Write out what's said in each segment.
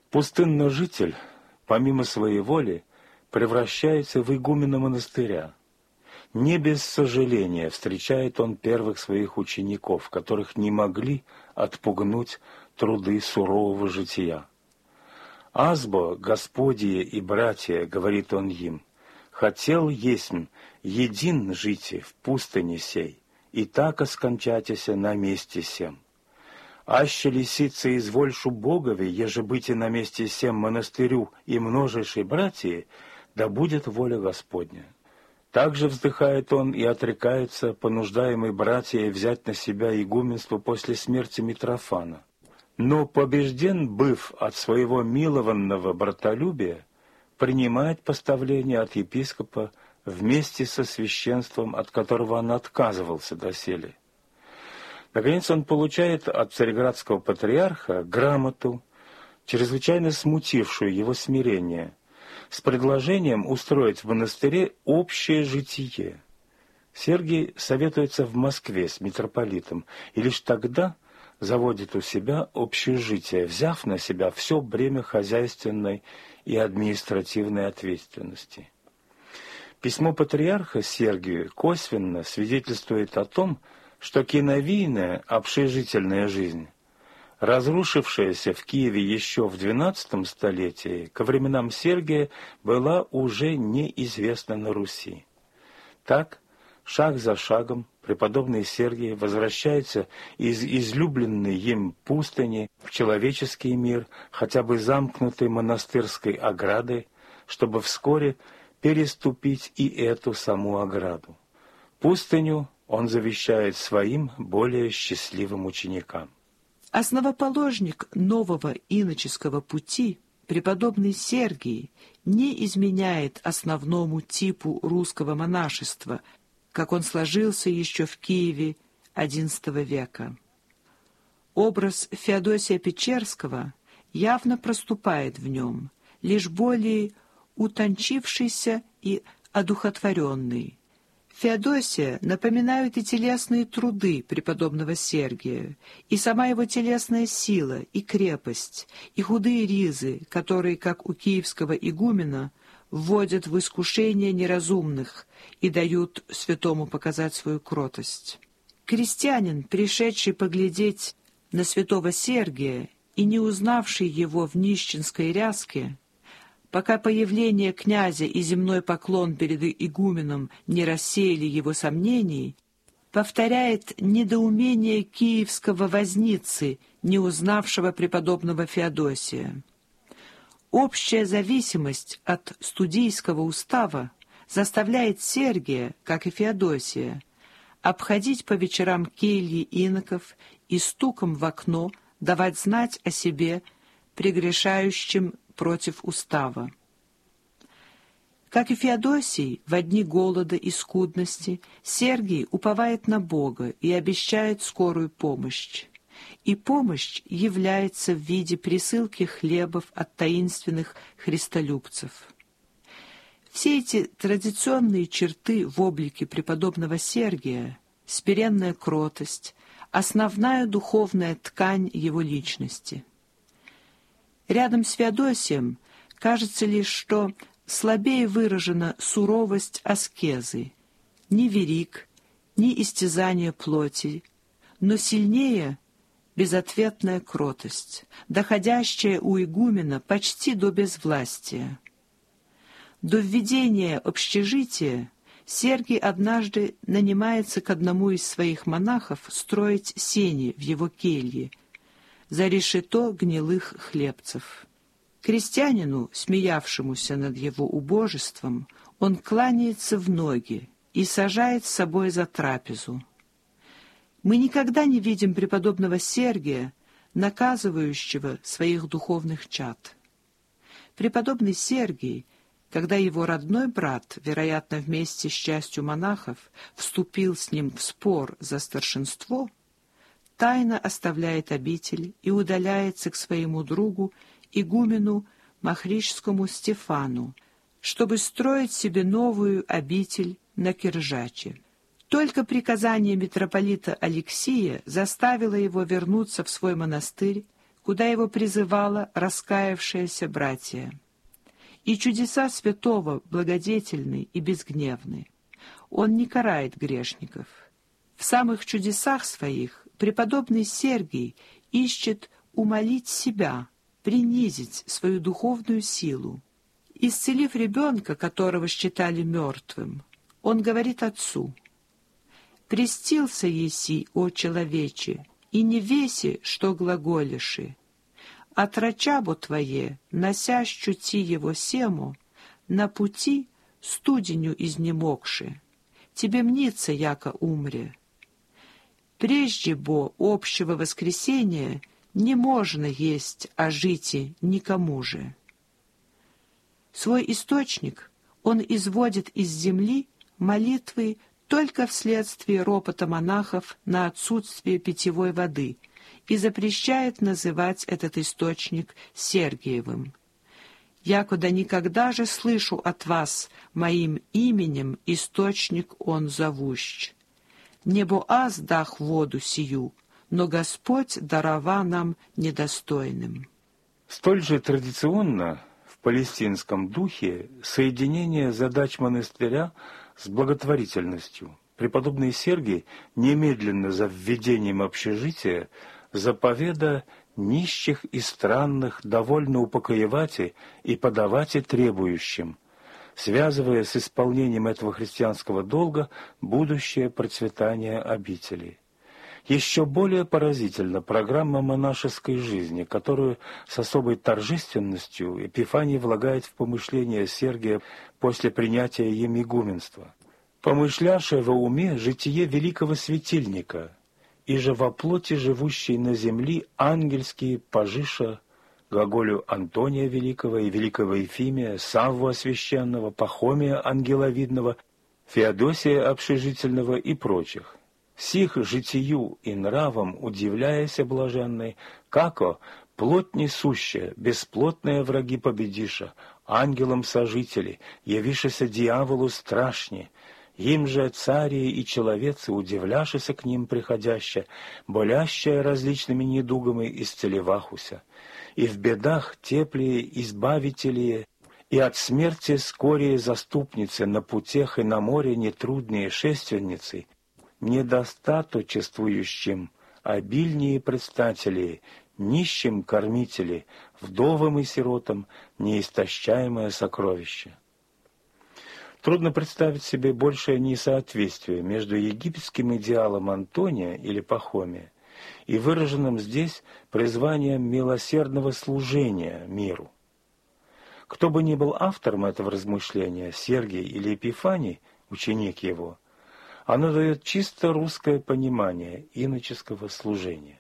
Пустынный житель, помимо своей воли, превращается в игумена монастыря. Не без сожаления встречает он первых своих учеников, которых не могли отпугнуть труды сурового жития. «Азбо, Господие и братья, — говорит он им, — хотел есмь един жите в пустыне сей, и так оскончатися на месте сем. Аще лисица извольшу Богови, еже быти на месте сем монастырю и множейшей братьи, да будет воля Господня». Также вздыхает он и отрекается, понуждаемый братьями взять на себя игуменство после смерти Митрофана. Но побежден, быв от своего милованного братолюбия, принимает поставление от епископа вместе со священством, от которого он отказывался доселе. Наконец он получает от цареградского патриарха грамоту, чрезвычайно смутившую его смирение, с предложением устроить в монастыре общее житие. Сергий советуется в Москве с митрополитом, и лишь тогда заводит у себя общежитие, взяв на себя все бремя хозяйственной и административной ответственности. Письмо патриарха Сергию косвенно свидетельствует о том, что киновийная общежительная жизнь, разрушившаяся в Киеве еще в XII столетии, ко временам Сергия была уже неизвестна на Руси. Так, шаг за шагом, преподобный Сергий возвращается из излюбленной им пустыни в человеческий мир, хотя бы замкнутой монастырской оградой, чтобы вскоре переступить и эту саму ограду. Пустыню он завещает своим более счастливым ученикам. Основоположник нового иноческого пути, преподобный Сергий, не изменяет основному типу русского монашества, как он сложился еще в Киеве XI века. Образ Феодосия Печерского явно проступает в нем, лишь более утончившийся и одухотворенный. Феодосия напоминают и телесные труды преподобного Сергия, и сама его телесная сила, и крепость, и худые ризы, которые, как у киевского игумена, вводят в искушение неразумных и дают святому показать свою кротость. Крестьянин, пришедший поглядеть на святого Сергия и не узнавший его в нищенской ряске, пока появление князя и земной поклон перед игуменом не рассеяли его сомнений, повторяет недоумение киевского возницы, не узнавшего преподобного Феодосия. Общая зависимость от студийского устава заставляет Сергия, как и Феодосия, обходить по вечерам кельи иноков и стуком в окно давать знать о себе прегрешающим против устава. Как и Феодосий, в дни голода и скудности Сергий уповает на Бога и обещает скорую помощь. И помощь является в виде присылки хлебов от таинственных христолюбцев. Все эти традиционные черты в облике преподобного Сергия, смиренная кротость, основная духовная ткань его личности. Рядом с Феодосием кажется лишь, что слабее выражена суровость аскезы, ни верик, ни истязание плоти, но сильнее безответная кротость, доходящая у игумена почти до безвластия. До введения общежития Сергий однажды нанимается к одному из своих монахов строить сени в его келье за решето гнилых хлебцев. Крестьянину, смеявшемуся над его убожеством, он кланяется в ноги и сажает с собой за трапезу. Мы никогда не видим преподобного Сергия, наказывающего своих духовных чад. Преподобный Сергий, когда его родной брат, вероятно, вместе с частью монахов, вступил с ним в спор за старшинство, тайно оставляет обитель и удаляется к своему другу, игумену Махришскому Стефану, чтобы строить себе новую обитель на Киржаче. Только приказание митрополита Алексия заставило его вернуться в свой монастырь, куда его призывало раскаявшееся братья. И чудеса святого благодетельны и безгневны. Он не карает грешников. В самых чудесах своих преподобный Сергий ищет умолить себя, принизить свою духовную силу. Исцелив ребенка, которого считали мертвым, он говорит отцу: «Престился еси, о человече, и не веси, что глаголиши. Отрачабо твое, носящу ти его сему, на пути студеню изнемогши. Тебе мнится, яко умре. Прежде бо общего воскресения не можно есть о житии никому же». Свой источник он изводит из земли молитвы только вследствие ропота монахов на отсутствие питьевой воды и запрещает называть этот источник Сергиевым. «Якуда никогда же слышу от вас моим именем источник он зовущ. Небо аз дах воду сию, но Господь дарова нам недостойным». Столь же традиционно в палестинском духе соединение задач монастыря с благотворительностью. Преподобный Сергий немедленно за введением общежития заповеда нищих и странных довольно упокоевати и подавати требующим, связывая с исполнением этого христианского долга будущее процветание обители. Еще более поразительна программа монашеской жизни, которую с особой торжественностью Эпифаний влагает в помышления Сергия после принятия им игуменства. «Помышляше во уме житие великого светильника, и же во плоти живущей на земли ангельские пожиша глаголю Антония Великого и великого Ефимия, Савву Освященного, Пахомия Ангеловидного, Феодосия Общежительного и прочих. Сих житию и нравом удивляяся блаженной, како плоть несущая, бесплотные враги победиша, ангелам сожители, явишися дьяволу страшне, им же цари и человецы, удивляшися к ним приходяще, болящая различными недугами исцелевахуся, и в бедах теплее избавителие, и от смерти скорее заступницы, на путях и на море нетруднее шественницы, недостаточествующим обильнее предстатели, нищим кормители, вдовам и сиротам неистощаемое сокровище. Трудно представить себе большее несоответствие между египетским идеалом Антония или Пахомия и выраженным здесь призванием милосердного служения миру. Кто бы ни был автором этого размышления, Сергий или Эпифаний, ученик его, оно дает чисто русское понимание иноческого служения.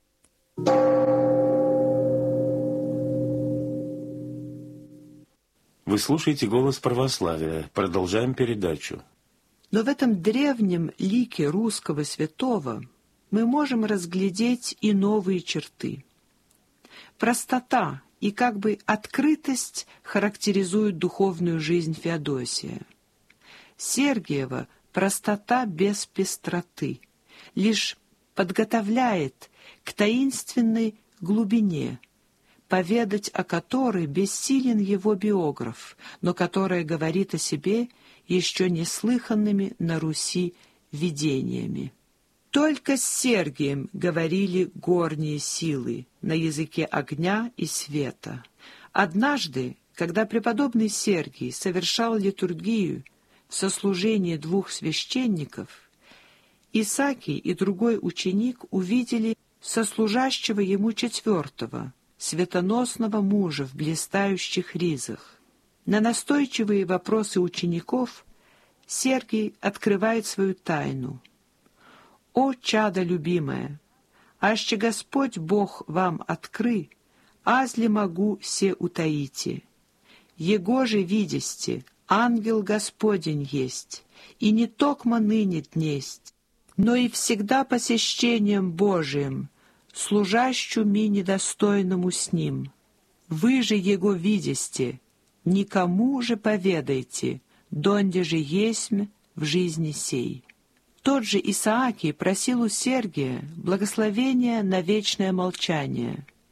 Вы слушаете «Голос православия». Продолжаем передачу. Но в этом древнем лике русского святого мы можем разглядеть и новые черты. Простота и как бы открытость характеризуют духовную жизнь Феодосия. Сергиева простота без пестроты лишь подготовляет к таинственной глубине, поведать о которой бессилен его биограф, но которая говорит о себе еще неслыханными на Руси видениями. Только с Сергием говорили горние силы на языке огня и света. Однажды, когда преподобный Сергий совершал литургию в сослужении двух священников, Исакий и другой ученик увидели сослужащего ему четвертого, светоносного мужа в блистающих ризах. На настойчивые вопросы учеников Сергий открывает свою тайну. «О, чадо любимое, аще Господь Бог вам откры, азли могу се утаите. Его же видесте, ангел Господень есть, и не токмо ныне днесть, но и всегда посещением Божиим, служащу ми недостойному с ним. Вы же его видесте, никому же поведайте, донде же есмь в жизни сей». Тот же Исаакий просил у Сергия благословения на вечное молчание.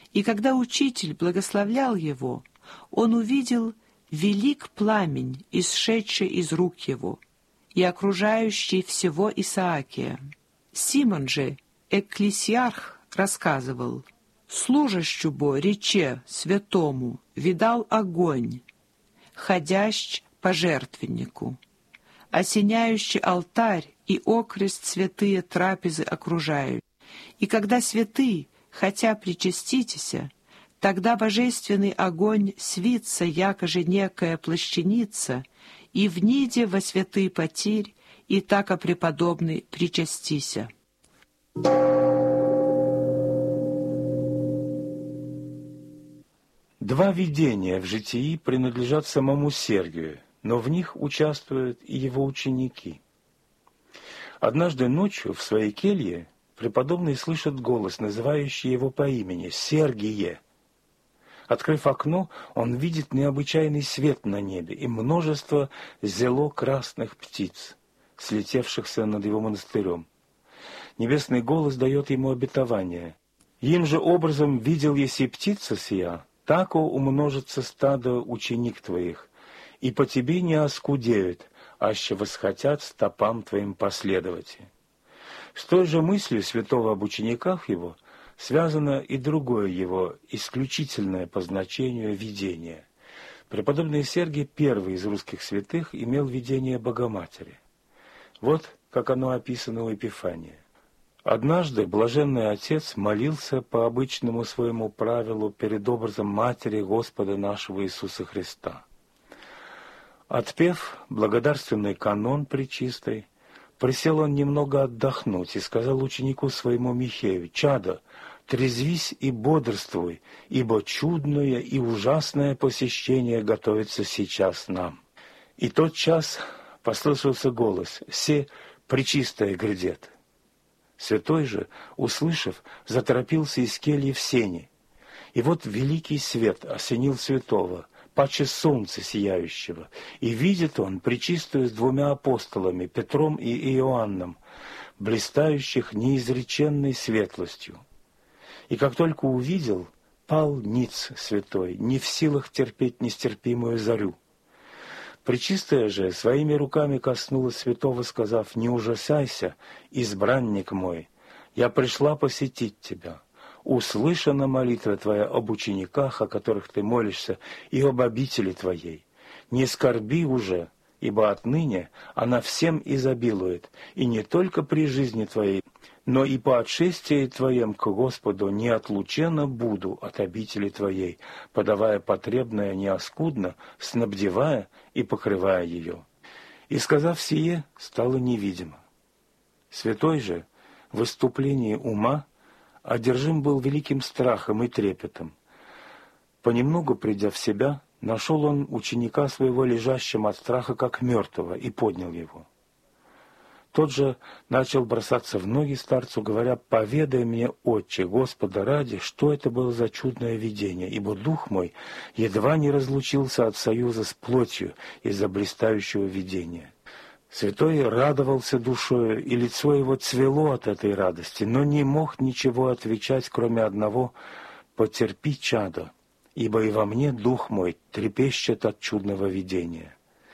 И когда учитель благословлял его, он увидел велик пламень, исшедший из рук его, и окружающий всего Исаакия. Симон же, экклесиарх, рассказывал: «Служащу рече святому видал огонь, ходящ по жертвеннику, осеняющий алтарь и окрест святые трапезы окружают. И когда святые, хотя причаститеся, тогда божественный огонь свится, якоже некая плащаница, и вниде во святый потирь, и так о преподобный причастися». Два видения в житии принадлежат самому Сергию, но в них участвуют и его ученики. Однажды ночью в своей келье преподобный слышит голос, называющий его по имени «Сергие». Открыв окно, он видит необычайный свет на небе и множество зело-красных птиц, слетевшихся над его монастырем. Небесный голос дает ему обетование: «Им же образом видел еси птица сия, тако умножится стадо ученик твоих, и по тебе не оскудеют, аще восхотят стопам твоим последовать». С той же мыслью святого об учениках его связано и другое его исключительное по значению видение. Преподобный Сергий, первый из русских святых, имел видение Богоматери. Вот как оно описано у Епифания. Однажды блаженный отец молился по обычному своему правилу перед образом Матери Господа нашего Иисуса Христа. Отпев благодарственный канон пречистой, присел он немного отдохнуть и сказал ученику своему Михею: «Чадо, трезвись и бодрствуй, ибо чудное и ужасное посещение готовится сейчас нам». И тотчас послышался голос: «Се пречистое грядет». Святой же, услышав, заторопился из кельи в сени. И вот великий свет осенил святого, паче солнца сияющего, и видит он пречистую с двумя апостолами, Петром и Иоанном, блистающих неизреченной светлостью. И как только увидел, пал ниц святой, не в силах терпеть нестерпимую зарю. Пречистая же своими руками коснулась святого, сказав: «Не ужасайся, избранник мой, я пришла посетить тебя. Услышана молитва твоя об учениках, о которых ты молишься, и об обители твоей. Не скорби уже, ибо отныне она всем изобилует, и не только при жизни твоей, но и по отшествии твоем к Господу неотлученно буду от обители твоей, подавая потребное неоскудно, снабдевая и покрывая ее». И, сказав сие, стало невидимо. Святой же в выступлении ума одержим был великим страхом и трепетом. Понемногу придя в себя, нашел он ученика своего лежащим от страха как мертвого и поднял его. Тот же начал бросаться в ноги старцу, говоря: «Поведай мне, Отче, Господа ради, что это было за чудное видение, ибо дух мой едва не разлучился от союза с плотью из-за блистающего видения». Святой радовался душою, и лицо его цвело от этой радости, но не мог ничего отвечать, кроме одного: «Потерпи, чадо, ибо и во мне дух мой трепещет от чудного видения».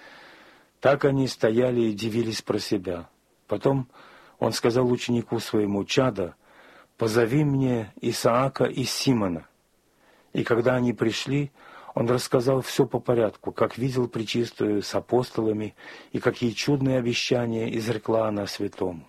Так они стояли и дивились про себя. Потом он сказал ученику своему: «Чадо, позови мне Исаака и Симона». И когда они пришли, он рассказал все по порядку, как видел пречистую с апостолами и какие чудные обещания изрекла она святому.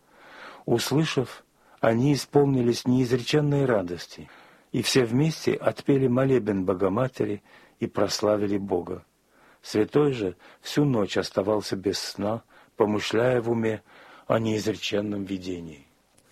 Услышав, они исполнились неизреченной радости, и все вместе отпели молебен Богоматери и прославили Бога. Святой же всю ночь оставался без сна, помышляя в уме о неизреченном видении.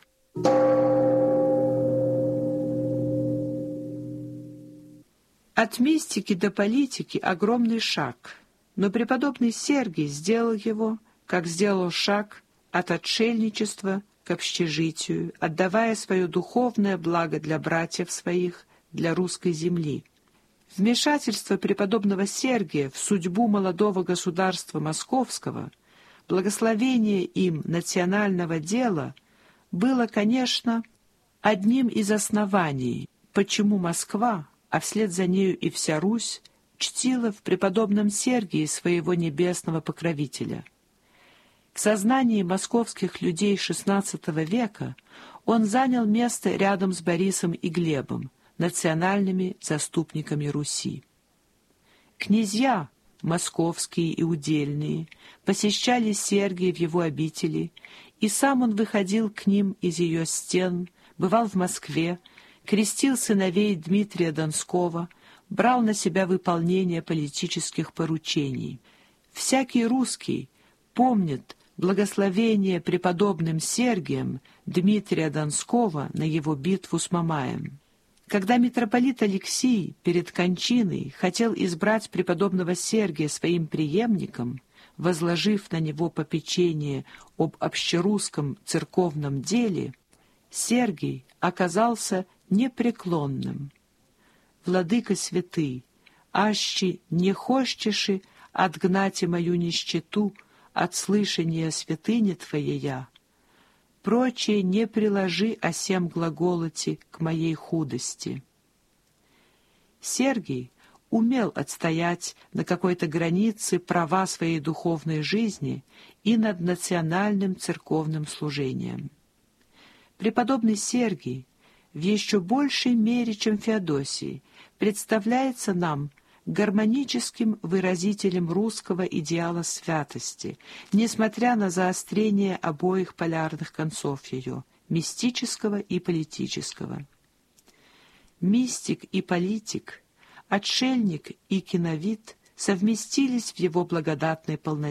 От мистики до политики огромный шаг, но преподобный Сергий сделал его, как сделал шаг от отшельничества к общежитию, отдавая свое духовное благо для братьев своих, для русской земли. Вмешательство преподобного Сергия в судьбу молодого государства московского, благословение им национального дела было, конечно, одним из оснований почему Москва, а вслед за нею и вся Русь, чтила в преподобном Сергии своего небесного покровителя. В сознании московских людей XVI века он занял место рядом с Борисом и Глебом, национальными заступниками Руси. Князья, московские и удельные, посещали Сергия в его обители, и сам он выходил к ним из ее стен, бывал в Москве, крестил сыновей Дмитрия Донского, брал на себя выполнение политических поручений. Всякий русский помнит благословение преподобным Сергием Дмитрия Донского на его битву с Мамаем. Когда митрополит Алексий перед кончиной хотел избрать преподобного Сергия своим преемником, возложив на него попечение об общерусском церковном деле, Сергий оказался непреклонным. «Владыка святый, аще не хочеши отгнать мою нищету от слышания святыни Твоея, прочее не приложи о сем глаголоте к моей худости». Сергий умел отстоять на какой-то границе права своей духовной жизни и над национальным церковным служением. Преподобный Сергий в еще большей мере, чем Феодосий, представляется нам гармоническим выразителем русского идеала святости, несмотря на заострение обоих полярных концов ее, мистического и политического. Мистик и политик, отшельник и киновит совместились в его благодатной полноте.